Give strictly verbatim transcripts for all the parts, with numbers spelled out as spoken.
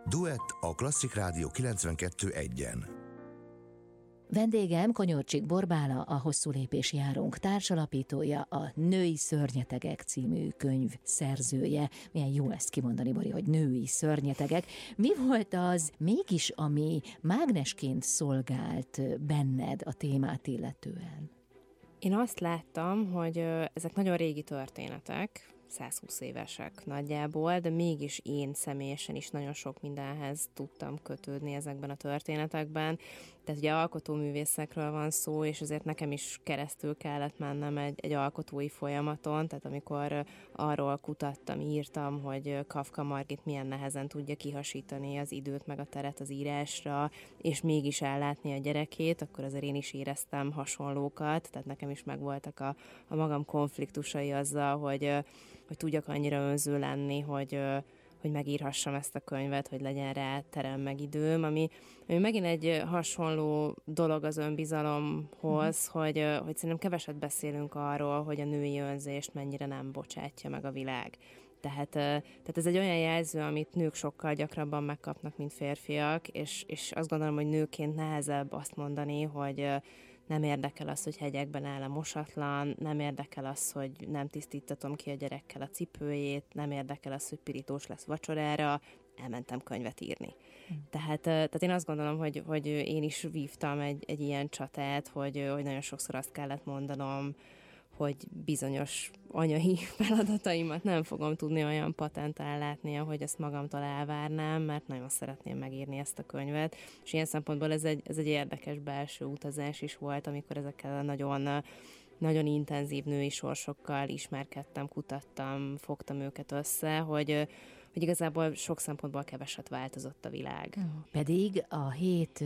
Duett a Klasszik Rádió kilencvenkettő egyen. Vendégem Konyorcsik Borbála, a Hosszú lépés járunk társalapítója, a Női szörnyetegek című könyv szerzője. Milyen jó ezt kimondani, Bori, hogy női szörnyetegek. Mi volt az mégis, ami mágnesként szolgált benned a témát illetően? Én azt láttam, hogy ezek nagyon régi történetek, százhúsz évesek nagyjából, de mégis én személyesen is nagyon sok mindenhez tudtam kötődni ezekben a történetekben. Tehát ugye alkotóművészekről van szó, és azért nekem is keresztül kellett mennem egy, egy alkotói folyamaton, tehát amikor arról kutattam, írtam, hogy Kafka Margit milyen nehezen tudja kihasítani az időt meg a teret az írásra, és mégis ellátni a gyerekét, akkor azért én is éreztem hasonlókat, tehát nekem is megvoltak a, a magam konfliktusai azzal, hogy hogy tudjak annyira önző lenni, hogy, hogy megírhassam ezt a könyvet, hogy legyen rá terem meg időm, ami, ami megint egy hasonló dolog az önbizalomhoz, mm. hogy, hogy szerintem keveset beszélünk arról, hogy a női önzést mennyire nem bocsátja meg a világ. Tehát, tehát ez egy olyan jelző, amit nők sokkal gyakrabban megkapnak, mint férfiak, és, és azt gondolom, hogy nőként nehezebb azt mondani, hogy nem érdekel az, hogy hegyekben áll a mosatlan, nem érdekel az, hogy nem tisztítatom ki a gyerekkel a cipőjét, nem érdekel az, hogy pirítós lesz vacsorára, elmentem könyvet írni. Hm. Tehát, tehát én azt gondolom, hogy, hogy én is vívtam egy, egy ilyen csatát, hogy, hogy nagyon sokszor azt kellett mondanom, hogy bizonyos anyai feladataimat nem fogom tudni olyan patentán látni, ahogy ezt magamtól elvárnám, mert nagyon szeretném megírni ezt a könyvet. És ilyen szempontból ez egy, ez egy érdekes belső utazás is volt, amikor ezekkel a nagyon, nagyon intenzív női sorsokkal ismerkedtem, kutattam, fogtam őket össze, hogy, hogy igazából sok szempontból keveset változott a világ. Pedig a hét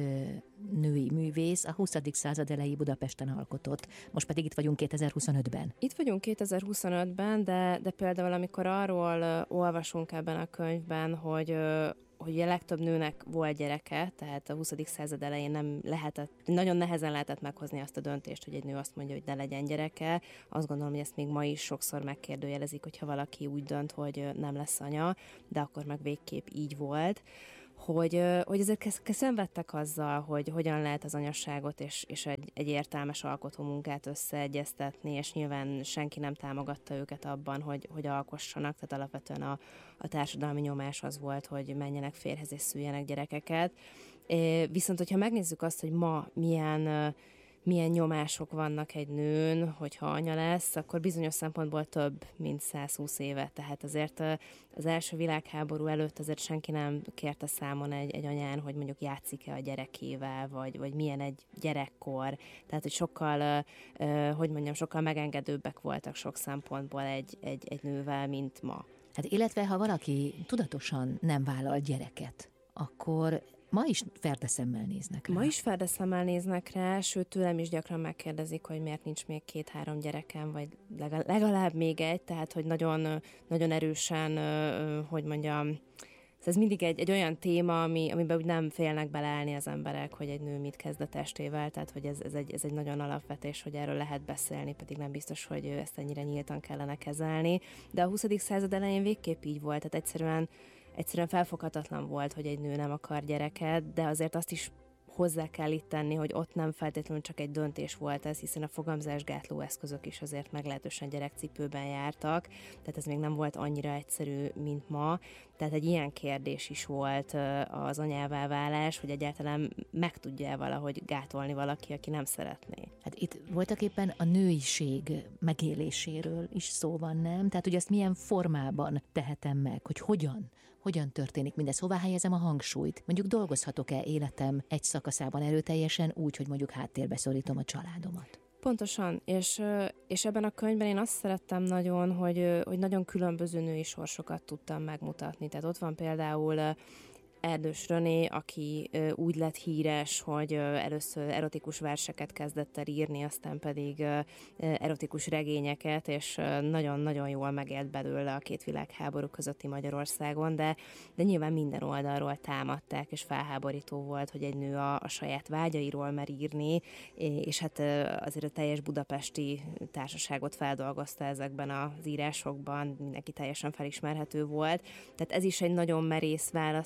női művész a huszadik század elejé Budapesten alkotott. Most pedig itt vagyunk kétezer-huszonötben. Itt vagyunk kétezer-huszonötben, de, de például amikor arról olvasunk ebben a könyvben, hogy hogy a legtöbb nőnek volt gyereke, tehát a huszadik század elején nem lehetett, nagyon nehezen lehetett meghozni azt a döntést, hogy egy nő azt mondja, hogy ne legyen gyereke. Azt gondolom, hogy ezt még ma is sokszor megkérdőjelezik, hogyha valaki úgy dönt, hogy nem lesz anya, de akkor meg végképp így volt. Hogy, hogy ezek szenvedtek azzal, hogy hogyan lehet az anyasságot és, és egy, egy értelmes alkotómunkát összeegyeztetni, és nyilván senki nem támogatta őket abban, hogy, hogy alkossanak, tehát alapvetően a, a társadalmi nyomás az volt, hogy menjenek férjhez és szüljenek gyerekeket. Viszont, hogyha megnézzük azt, hogy ma milyen milyen nyomások vannak egy nőn, hogyha anya lesz, akkor bizonyos szempontból több, mint százhúsz éve. Tehát azért az első világháború előtt azért senki nem kérte számon egy, egy anyán, hogy mondjuk játszik-e a gyerekével, vagy, vagy milyen egy gyerekkor. Tehát, hogy sokkal, hogy mondjam, sokkal megengedőbbek voltak sok szempontból egy, egy, egy nővel, mint ma. Hát illetve, ha valaki tudatosan nem vállal gyereket, akkor ma is ferdeszemmel néznek rá. Ma is ferdeszemmel néznek rá, sőt tőlem is gyakran megkérdezik, hogy miért nincs még két-három gyerekem, vagy legalább még egy, tehát hogy nagyon, nagyon erősen, hogy mondjam, ez mindig egy, egy olyan téma, ami, amiben úgy nem félnek beleállni az emberek, hogy egy nő mit kezd a testével, tehát hogy ez, ez, egy, ez egy nagyon alapvetés, hogy erről lehet beszélni, pedig nem biztos, hogy ezt ennyire nyíltan kellene kezelni. De a huszadik század elején végképp így volt, tehát egyszerűen Egyszerűen felfoghatatlan volt, hogy egy nő nem akar gyereket, de azért azt is hozzá kell itt tenni, hogy ott nem feltétlenül csak egy döntés volt ez, hiszen a fogamzásgátló eszközök is azért meglehetősen gyerekcipőben jártak, tehát ez még nem volt annyira egyszerű, mint ma. Tehát egy ilyen kérdés is volt az anyává válás, hogy egyáltalán meg tudja valahogy gátolni valaki, aki nem szeretné. Hát itt voltak éppen a nőiség megéléséről is szó van, nem? Tehát, hogy ezt milyen formában tehetem meg, hogy hogyan, hogyan történik mindez, hová helyezem a hangsúlyt. Mondjuk dolgozhatok-e életem egy szakaszában erőteljesen úgy, hogy mondjuk háttérbe szorítom a családomat. Pontosan, és, és ebben a könyvben én azt szerettem nagyon, hogy, hogy nagyon különböző női sorsokat tudtam megmutatni. Tehát ott van például Erdős René, aki úgy lett híres, hogy először erotikus verseket kezdett el írni, aztán pedig erotikus regényeket, és nagyon-nagyon jól megélt belőle a két világháború közötti Magyarországon, de, de nyilván minden oldalról támadták, és felháborító volt, hogy egy nő a, a saját vágyairól mer írni, és hát azért a teljes budapesti társaságot feldolgozta ezekben az írásokban, mindenki teljesen felismerhető volt. Tehát ez is egy nagyon merész választás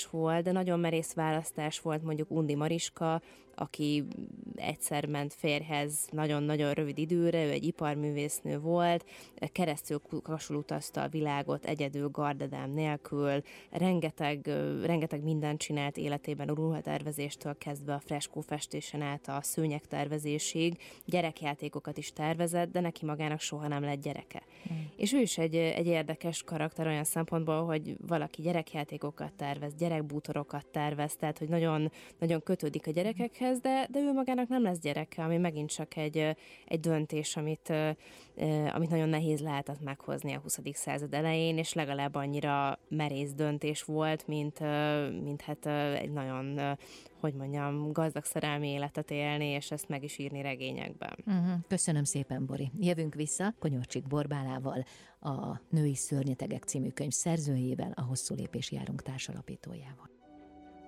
volt, de nagyon merész választás volt mondjuk Undi Mariska, aki egyszer ment férjhez nagyon-nagyon rövid időre, ő egy iparművésznő volt, keresztül kasul utazta a világot egyedül, gardedám nélkül, rengeteg, rengeteg mindent csinált életében, a ruhatervezéstől kezdve a freskófestésen át a szőnyegtervezésig, gyerekjátékokat is tervezett, de neki magának soha nem lett gyereke. Mm. És ő is egy, egy érdekes karakter olyan szempontból, hogy valaki gyerekjátékokat tervez, gyerekbútorokat tervez, tehát hogy nagyon, nagyon kötődik a gyerekekhez, De, de ő magának nem lesz gyereke, ami megint csak egy, egy döntés, amit, amit nagyon nehéz lehetett meghozni a huszadik század elején, és legalább annyira merész döntés volt, mint, mint hát egy nagyon, hogy mondjam, gazdag szerelmi életet élni, és ezt meg is írni regényekben. Uh-huh. Köszönöm szépen, Bori. Jövünk vissza Konyorcsik Borbálával, a Női szörnyetegek című könyv szerzőjével, a Hosszú lépési járunk társalapítójával.